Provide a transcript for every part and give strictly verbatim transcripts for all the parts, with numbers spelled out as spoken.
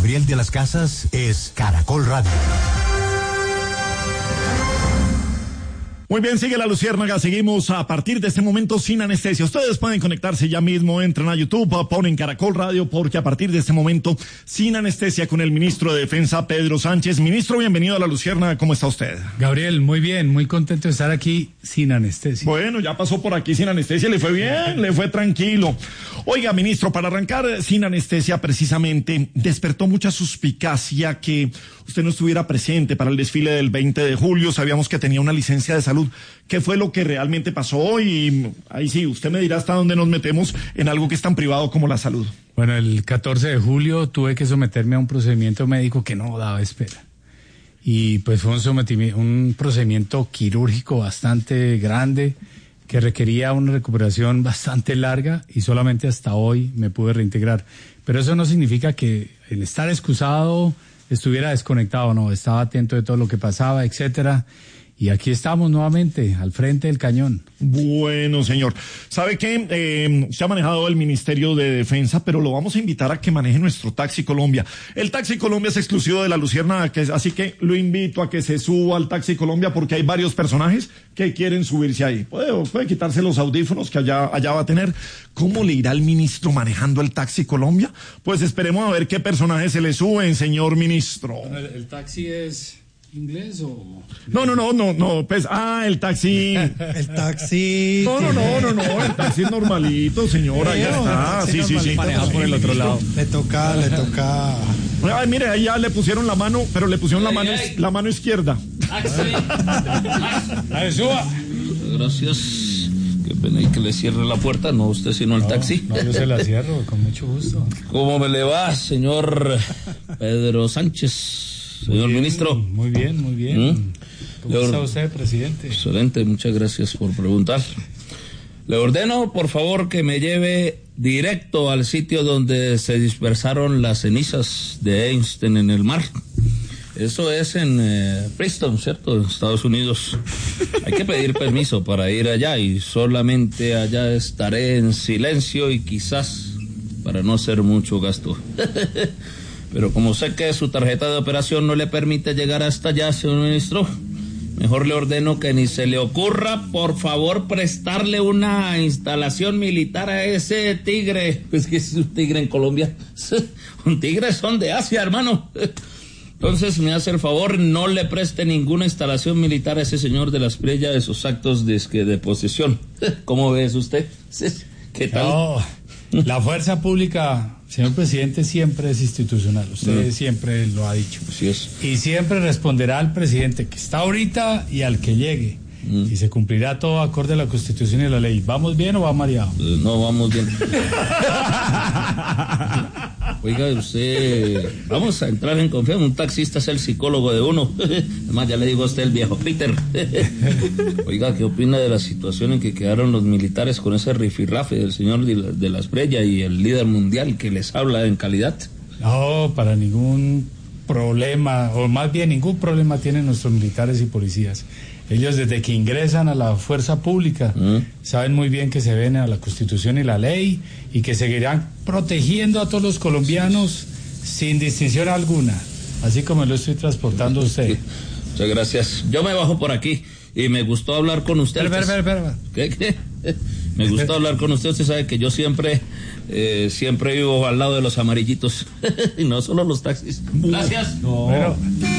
Gabriel de las Casas es Caracol Radio. Muy bien, sigue la Luciérnaga, seguimos a partir de este momento sin anestesia. Ustedes pueden conectarse ya mismo, entran a YouTube, ponen Caracol Radio, porque a partir de este momento sin anestesia con el ministro de Defensa, Pedro Sánchez. Ministro, bienvenido a la Luciérnaga, ¿cómo está usted? Gabriel, muy bien, muy contento de estar aquí sin anestesia. Bueno, ya pasó por aquí sin anestesia, le fue bien, le fue tranquilo. Oiga, ministro, para arrancar sin anestesia, precisamente, despertó mucha suspicacia que usted no estuviera presente para el desfile del veinte de julio, sabíamos que tenía una licencia de salud. ¿Qué fue lo que realmente pasó? Y ahí sí, usted me dirá hasta dónde nos metemos en algo que es tan privado como la salud. Bueno, el catorce de julio tuve que someterme a un procedimiento médico que no daba espera. Y pues fue un, sometimiento, un procedimiento quirúrgico bastante grande que requería una recuperación bastante larga y solamente hasta hoy me pude reintegrar. Pero eso no significa que el estar excusado estuviera desconectado, no, estaba atento de todo lo que pasaba, etcétera. Y aquí estamos nuevamente, al frente del cañón. Bueno, señor. ¿Sabe qué? Eh, se ha manejado el Ministerio de Defensa, pero lo vamos a invitar a que maneje nuestro Taxi Colombia. El Taxi Colombia es exclusivo de la Luciérnaga, así que lo invito a que se suba al Taxi Colombia porque hay varios personajes que quieren subirse ahí. Puede, puede quitarse los audífonos que allá, allá va a tener. ¿Cómo le irá el ministro manejando el Taxi Colombia? Pues esperemos a ver qué personajes se le suben, señor ministro. Bueno, el, el taxi es... ¿inglés o...? No, no, no, no, no, pues, ah, el taxi. El taxi. No, no, no, no, no, el taxi es normalito, señora, ya está, sí, sí, sí. Manejado por el otro lado. Le toca, le toca. Ay, mire, ahí ya le pusieron la mano, pero le pusieron la mano, la mano izquierda. A ver, suba. Gracias. Qué pena y que le cierre la puerta, no usted sino el no, taxi. No, yo se la cierro, con mucho gusto. ¿Cómo me le va, señor Pedro Sánchez? Señor bien, ministro. Muy bien, muy bien. ¿Mm? ¿Cómo Le está usted, presidente? Excelente, muchas gracias por preguntar. Le ordeno, por favor, que me lleve directo al sitio donde se dispersaron las cenizas de Einstein en el mar. Eso es en eh, Princeton, ¿cierto? En Estados Unidos. Hay que pedir permiso para ir allá y solamente allá estaré en silencio y quizás para no hacer mucho gasto. Pero como sé que su tarjeta de operación no le permite llegar hasta allá, señor ministro, mejor le ordeno que ni se le ocurra, por favor, prestarle una instalación militar a ese tigre. Pues que es un tigre en Colombia. Un tigre son de Asia, hermano. Entonces me hace el favor, no le preste ninguna instalación militar a ese señor de las playas de esos actos de, de posesión. ¿Cómo ves usted? ¿Qué tal? No, la fuerza pública, señor presidente, siempre es institucional. Usted mm. siempre lo ha dicho. Así es. Y siempre responderá al presidente que está ahorita y al que llegue. Mm. Y se cumplirá todo acorde a la Constitución y a la ley. ¿Vamos bien o va mareado? Eh, no, vamos bien. Oiga, usted, vamos a entrar en confianza. Un taxista es el psicólogo de uno. Además, ya le digo a usted el viejo Peter. Oiga, ¿qué opina de la situación en que quedaron los militares con ese rifirrafe del señor de las Brellas y el líder mundial que les habla en calidad? No, para ningún problema, o más bien ningún problema tienen nuestros militares y policías. Ellos desde que ingresan a la fuerza pública ¿Mm? saben muy bien que se ven a la Constitución y la ley y que seguirán protegiendo a todos los colombianos sin distinción alguna, así como lo estoy transportando a usted. Muchas gracias. Yo me bajo por aquí y me gustó hablar con usted. Espera, espera, espera. ¿Qué, qué? Me gustó hablar con usted. Usted sabe que yo siempre, eh, siempre vivo al lado de los amarillitos y no solo los taxis. Gracias. No. Pero...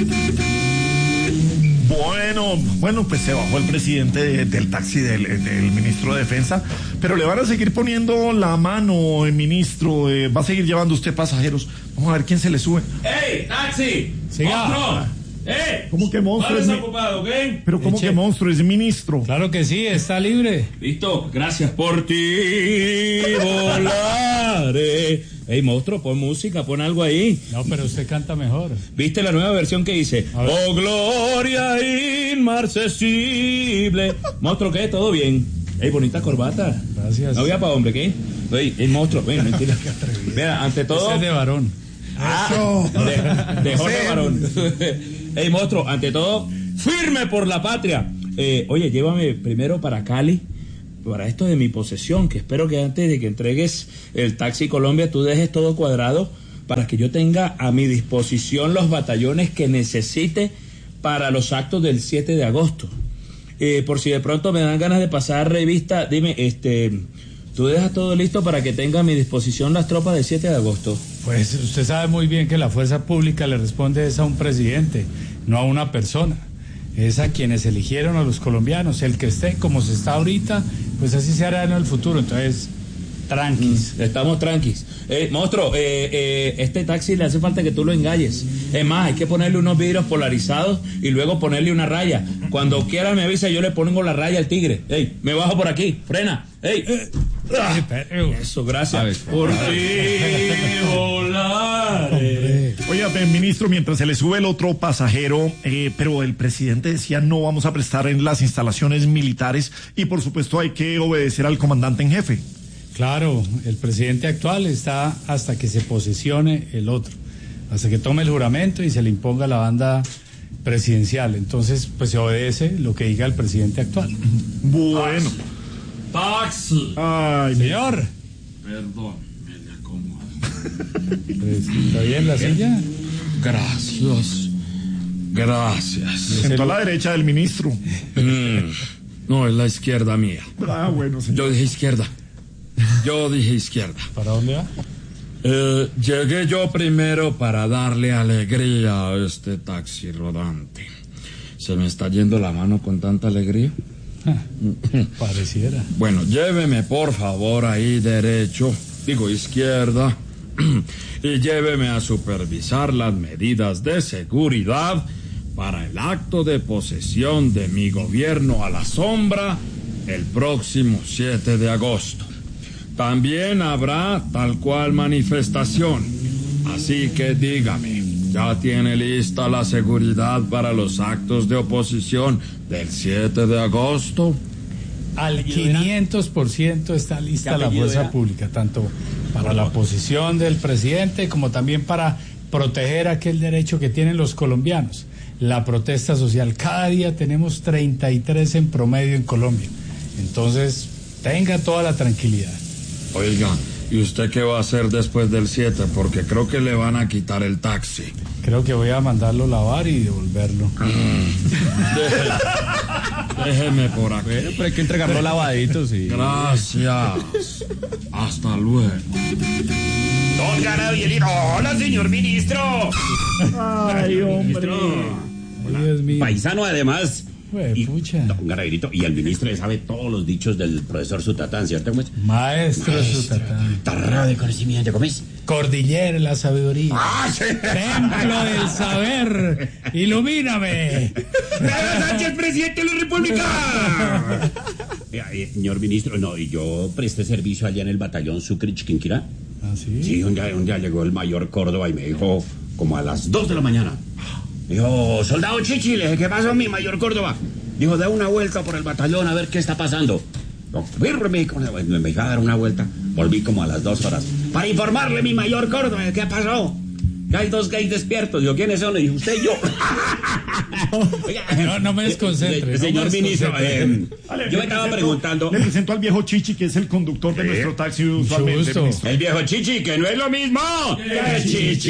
Bueno, bueno, pues se bajó el presidente de, del taxi del, del ministro de Defensa, pero le van a seguir poniendo la mano, el ministro, eh, va a seguir llevando usted pasajeros. Vamos a ver quién se le sube. ¡Ey, taxi! Siga. ¡Monstruo! ¡Eh! ¿Cómo que monstruo? ¿Estás Es mi... ocupado, qué? Pero ¿cómo Eche. que monstruo? Es ministro. Claro que sí, está libre. Listo, gracias por ti, volaré. Ey, monstruo, pon música, pon algo ahí. No, pero usted canta mejor. ¿Viste la nueva versión que dice? Oh, gloria inmarcesible. Monstruo, ¿qué? ¿Todo bien? Ey, bonita corbata. Gracias. No había para hombre, ¿qué? Ey, el monstruo, ven, mentira. Mira, ante todo... Ese es de varón. Ah, de, de Jorge Barón. Ey, monstruo, ante todo, firme por la patria. Eh, oye, llévame primero para Cali, para esto de mi posesión, que espero que antes de que entregues el Taxi Colombia tú dejes todo cuadrado para que yo tenga a mi disposición los batallones que necesite para los actos del siete de agosto. Eh, por si de pronto me dan ganas de pasar revista, dime, este, ¿tú dejas todo listo para que tenga a mi disposición las tropas del siete de agosto? Pues usted sabe muy bien que la fuerza pública le responde es a un presidente, no a una persona. Es a quienes eligieron a los colombianos. El que esté como se está ahorita, pues así se hará en el futuro. Entonces, tranquis. Mm, estamos tranquis. Eh, monstruo, eh, eh, este taxi le hace falta que tú lo engalles. Es más, hay que ponerle unos vidrios polarizados y luego ponerle una raya. Cuando quiera me avisa, yo le pongo la raya al tigre. Ey, me bajo por aquí, frena. Ey. Ah, eso, gracias. Por ti volaré. Oiga, ministro, mientras se le sube el otro pasajero, eh, pero el presidente decía no vamos a prestar en las instalaciones militares y por supuesto hay que obedecer al comandante en jefe. Claro, el presidente actual está hasta que se posesione el otro, hasta que tome el juramento y se le imponga la banda presidencial. Entonces, pues se obedece lo que diga el presidente actual. Bueno. Taxi. Ay, señor. Perdón, me le acomodo. Pues, ¿está bien la silla? Gracias. Gracias. Se sentó a la derecha del ministro. Mm, no, es la izquierda mía. Ah, bueno, señor. Yo dije izquierda. Yo dije izquierda. ¿Para dónde va? Eh, llegué yo primero para darle alegría a este taxi rodante. ¿Se me está yendo la mano con tanta alegría? Pareciera. Bueno, lléveme por favor ahí derecho, digo izquierda, y lléveme a supervisar las medidas de seguridad para el acto de posesión de mi gobierno a la sombra el próximo siete de agosto. También habrá tal cual manifestación, así que dígame, ¿ya tiene lista la seguridad para los actos de oposición del siete de agosto? Al quinientos por ciento está lista la fuerza pública, tanto para la posición del presidente como también para proteger aquel derecho que tienen los colombianos, la protesta social. Cada día tenemos treinta y tres en promedio en Colombia, entonces tenga toda la tranquilidad. Oiga, ¿y usted qué va a hacer después del siete? Porque creo que le van a quitar el taxi. Creo que voy a mandarlo lavar y devolverlo. Déjeme, déjeme por aquí. Bueno, pero hay que entregarlo lavadito, sí. Gracias. Hasta luego. Don Gabrielito, hola, señor ministro. Ay, hombre. Dios mío. Paisano, además. Jue Y, pucha. don Gabrielito, y el ministro le sabe todos los dichos del profesor Sutatán, ¿cierto? ¿Cómo es? Maestro Sutatán. Tarrado de conocimiento, ¿cómo es? Cordillera de la sabiduría. ¡Ah, sí! Templo del saber. Ilumíname. ¡Pedro Sánchez, presidente de la República! Eh, eh, señor ministro, no, y yo presté servicio allá en el batallón Sucre Chiquinquirá. ¿Ah, sí? Sí, un día, un día llegó el mayor Córdoba y me dijo, como a las dos de la mañana, dijo, soldado Chichi, le dije, ¿qué pasó, mi mayor Córdoba? Dijo, da una vuelta por el batallón a ver qué está pasando. No, firme, me me iba a dar una vuelta. Volví como a las dos horas para informarle, mi mayor Córdoba, ¿qué pasó? Que hay dos gays despiertos. Digo, ¿quiénes son? Y dijo, usted y yo. Oiga, No, no me desconcentre. eh, señor no me ministro, desconcentre. eh, Vale, yo me le estaba presento- preguntando. Le presento al viejo Chichi, que es el conductor de nuestro taxi usualmente. gusto. ministro. El viejo Chichi, que no es lo mismo. ¡Qué Chichi!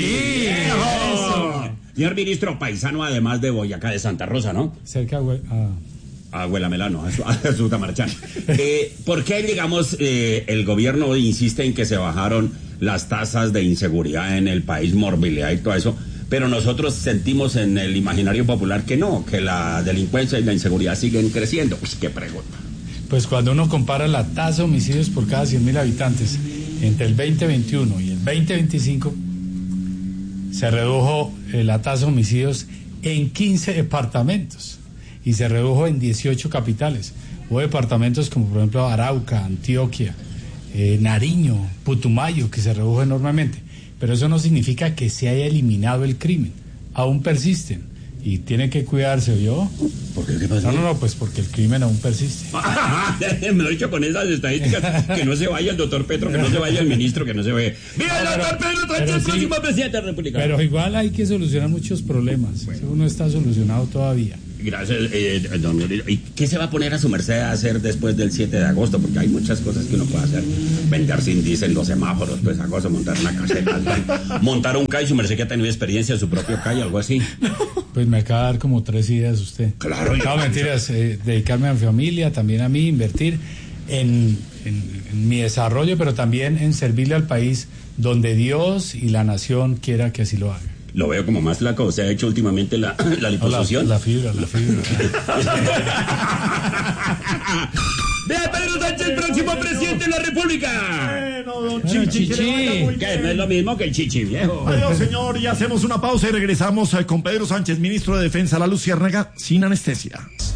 Eso. Señor ministro, paisano además de Boyacá de Santa Rosa, ¿no? Cerca, güey. Ah. Abuela Melano, a su, a su Tamarchán. Eh, ¿Por qué, digamos, eh, el gobierno insiste en que se bajaron las tasas de inseguridad en el país, morbilidad y todo eso? Pero nosotros sentimos en el imaginario popular que no, que la delincuencia y la inseguridad siguen creciendo. Uy, qué pregunta. Pues cuando uno compara la tasa de homicidios por cada cien mil habitantes entre el veinte veintiuno y el veinte veinticinco, se redujo eh, la tasa de homicidios en quince departamentos y se redujo en dieciocho capitales. Hubo departamentos como por ejemplo Arauca, Antioquia, eh, Nariño, Putumayo, que se redujo enormemente. Pero eso no significa que se haya eliminado el crimen. Aún persisten y tienen que cuidarse, ¿oyó? ¿Por qué? ¿Qué pasó? No, no, no, pues porque el crimen aún persiste. Me lo he dicho con esas estadísticas. Que no se vaya el doctor Petro, que no se vaya el ministro, que no se vaya. ¡Viva el doctor Pedro pero Sánchez, sí, próximo presidente de la República! Pero igual hay que solucionar muchos problemas. Eso no está solucionado todavía. Gracias, eh, don Uribe. ¿Y qué se va a poner a su merced a hacer después del siete de agosto? Porque hay muchas cosas que uno puede hacer. Vender sin diésel los semáforos, pues esa cosa, montar una caseta, montar un C A I, su merced que ha tenido experiencia en su propio C A I, algo así. Pues me acaba de dar como tres ideas usted. Claro. No, mentiras, eh, dedicarme a mi familia, también a mí, invertir en, en, en mi desarrollo, pero también en servirle al país donde Dios y la nación quiera que así lo haga. Lo veo como más flaco, ¿se ha hecho últimamente la, la liposucción? La, la fibra, la fibra. ¡Vea Pedro Sánchez, próximo presidente de la República! Bueno, don Bueno, Chichi, que le vaya Chichi. muy Que bien. no es lo mismo que el chichi viejo. Adiós, señor, y hacemos una pausa y regresamos eh, con Pedro Sánchez, ministro de Defensa, la Luciérnaga, sin anestesia.